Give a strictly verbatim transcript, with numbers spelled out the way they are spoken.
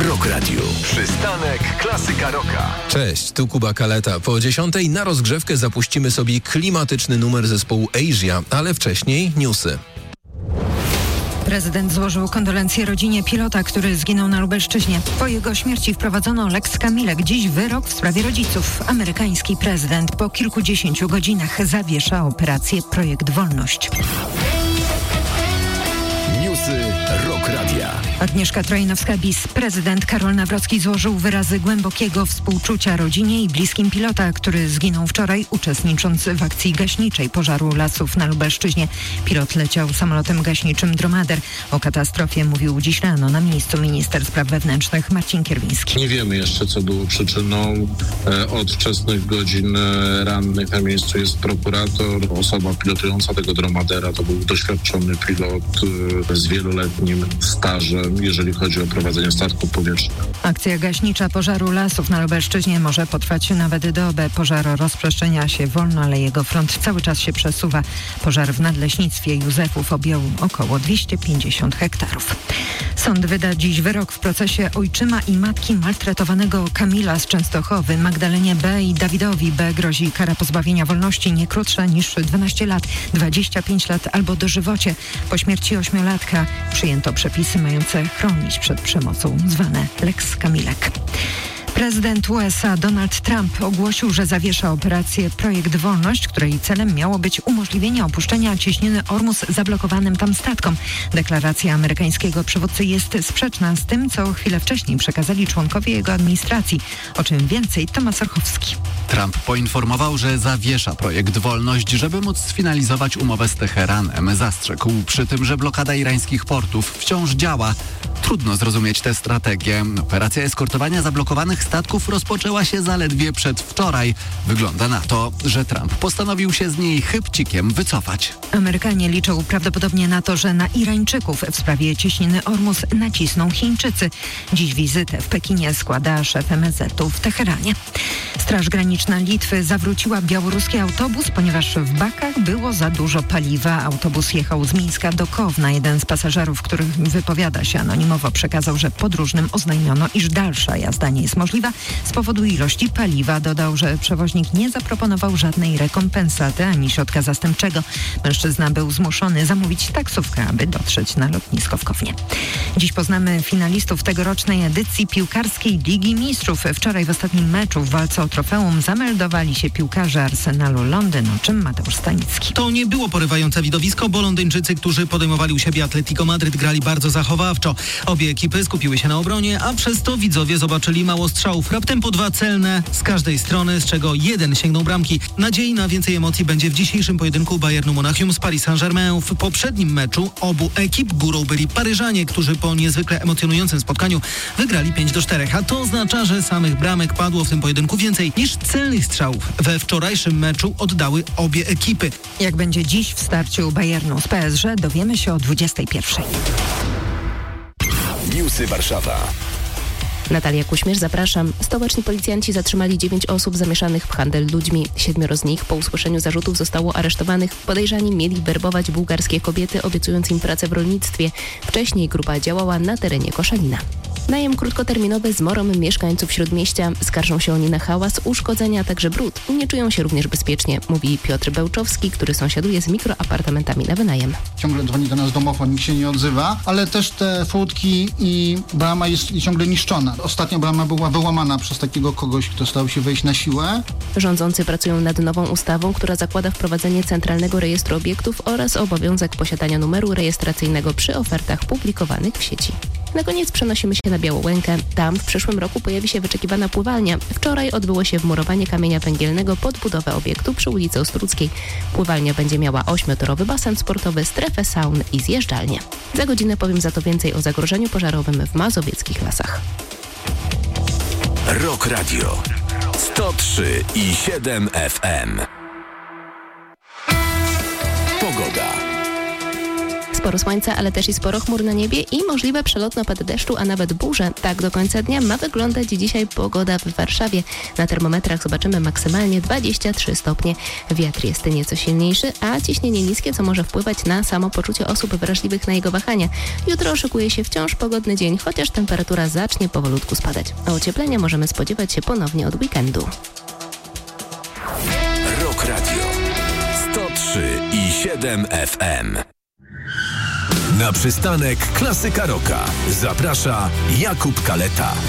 Rock Radio. Przystanek Klasyka Rocka. Cześć, tu Kuba Kaleta. Po dziesiątej na rozgrzewkę zapuścimy sobie klimatyczny numer zespołu Asia, ale wcześniej newsy. Prezydent złożył kondolencje rodzinie pilota, który zginął na Lubelszczyźnie. Po jego śmierci wprowadzono Lex Kamilek. Dziś wyrok w sprawie rodziców. Amerykański prezydent po kilkudziesięciu godzinach zawiesza operację Projekt Wolność. Newsy Rock Radia. Agnieszka Trojnowska-Bis. Prezydent Karol Nawrocki złożył wyrazy głębokiego współczucia rodzinie i bliskim pilota, który zginął wczoraj, uczestnicząc w akcji gaśniczej pożaru lasów na Lubelszczyźnie. Pilot leciał samolotem gaśniczym Dromader. O katastrofie mówił dziś rano na miejscu minister spraw wewnętrznych Marcin Kierwiński. Nie wiemy jeszcze, co było przyczyną. Od wczesnych godzin rannych na miejscu jest prokurator. Osoba pilotująca tego Dromadera to był doświadczony pilot z wieloletnim stażem, jeżeli chodzi o prowadzenie statku powietrznego. Akcja gaśnicza pożaru lasów na Lubelszczyźnie może potrwać nawet dobę. Pożar rozprzestrzenia się wolno, ale jego front cały czas się przesuwa. Pożar w nadleśnictwie Józefów objął około dwieście pięćdziesiąt hektarów. Sąd wyda dziś wyrok w procesie ojczyma i matki maltretowanego Kamila z Częstochowy. Magdalenie B. i Dawidowi B. grozi kara pozbawienia wolności nie krótsza niż dwanaście lat, dwadzieścia pięć lat albo dożywocie. Po śmierci ośmiolatka przyjęto przepisy mające chronić przed przemocą, zwane Lex Kamilek. Prezydent U S A Donald Trump ogłosił, że zawiesza operację Projekt Wolność, której celem miało być umożliwienie opuszczenia cieśniny Ormus zablokowanym tam statkom. Deklaracja amerykańskiego przywódcy jest sprzeczna z tym, co chwilę wcześniej przekazali członkowie jego administracji. O czym więcej Tomasz Orchowski. Trump poinformował, że zawiesza Projekt Wolność, żeby móc sfinalizować umowę z Teheranem. Zastrzegł przy tym, że blokada irańskich portów wciąż działa. Trudno zrozumieć tę strategię. Operacja eskortowania zablokowanych statków rozpoczęła się zaledwie przedwczoraj. Wygląda na to, że Trump postanowił się z niej chybcikiem wycofać. Amerykanie liczą prawdopodobnie na to, że na Irańczyków w sprawie cieśniny Ormus nacisną Chińczycy. Dziś wizytę w Pekinie składa szef M S Z-u w Teheranie. Straż Graniczna Litwy zawróciła białoruski autobus, ponieważ w bakach było za dużo paliwa. Autobus jechał z Mińska do Kowna. Jeden z pasażerów, który wypowiada się anonimowo, przekazał, że podróżnym oznajmiono, iż dalsza jazda nie jest możliwa z powodu ilości paliwa. Dodał, że przewoźnik nie zaproponował żadnej rekompensaty ani środka zastępczego. Mężczyzna był zmuszony zamówić taksówkę, aby dotrzeć na lotnisko w Kownie. Dziś poznamy finalistów tegorocznej edycji piłkarskiej Ligi Mistrzów. Wczoraj w ostatnim meczu w walce o trofeum zameldowali się piłkarze Arsenalu Londyn, o czym Mateusz Stanicki. To nie było porywające widowisko, bo Londyńczycy, którzy podejmowali u siebie Atletico Madryt, grali bardzo zachowawczo. Obie ekipy skupiły się na obronie, a przez to widzowie zobaczyli mało strzałów. Raptem po dwa celne z każdej strony, z czego jeden sięgnął bramki. Nadziei na więcej emocji będzie w dzisiejszym pojedynku Bayernu Monachium z Paris Saint-Germain. W poprzednim meczu obu ekip górą byli Paryżanie, którzy po niezwykle emocjonującym spotkaniu wygrali pięć do czterech. A to oznacza, że samych bramek padło w tym pojedynku więcej niż celnych strzałów. We wczorajszym meczu oddały obie ekipy. Jak będzie dziś w starciu Bayernu z P S G, dowiemy się o dwudziestej pierwszej. Newsy Warszawa. Natalia Kuśmierz, zapraszam. Stołeczni policjanci zatrzymali dziewięć osób zamieszanych w handel ludźmi. Siedmioro z nich po usłyszeniu zarzutów zostało aresztowanych. Podejrzani mieli werbować bułgarskie kobiety, obiecując im pracę w rolnictwie. Wcześniej grupa działała na terenie Koszalina. Najem krótkoterminowy zmorą mieszkańców Śródmieścia. Skarżą się oni na hałas, uszkodzenia, a także brud. Nie czują się również bezpiecznie, mówi Piotr Bełczowski, który sąsiaduje z mikroapartamentami na wynajem. Ciągle dzwoni do nas domofon, nikt się nie odzywa, ale też te furtki i brama jest ciągle niszczona. Ostatnia brama była wyłamana przez takiego kogoś, kto starał się wejść na siłę. Rządzący pracują nad nową ustawą, która zakłada wprowadzenie Centralnego Rejestru Obiektów oraz obowiązek posiadania numeru rejestracyjnego przy ofertach publikowanych w sieci. Na koniec przenosimy się na Białołękę. Tam w przyszłym roku pojawi się wyczekiwana pływalnia. Wczoraj odbyło się wmurowanie kamienia węgielnego pod budowę obiektu przy ulicy Ostruckiej. Pływalnia będzie miała ośmiotorowy basen sportowy, strefę saun i zjeżdżalnię. Za godzinę powiem za to więcej o zagrożeniu pożarowym w mazowieckich lasach. Rock Radio sto trzy i siedem F M. Pogoda. Sporo słońca, ale też i sporo chmur na niebie i możliwe przelotne opady deszczu, a nawet burze. Tak do końca dnia ma wyglądać dzisiaj pogoda w Warszawie. Na termometrach zobaczymy maksymalnie dwadzieścia trzy stopnie. Wiatr jest nieco silniejszy, a ciśnienie niskie, co może wpływać na samopoczucie osób wrażliwych na jego wahania. Jutro szykuje się wciąż pogodny dzień, chociaż temperatura zacznie powolutku spadać. A ocieplenia możemy spodziewać się ponownie od weekendu. Rock Radio sto trzy i siedem F M. Na przystanek Klasyka Rocka zaprasza Jakub Kaleta.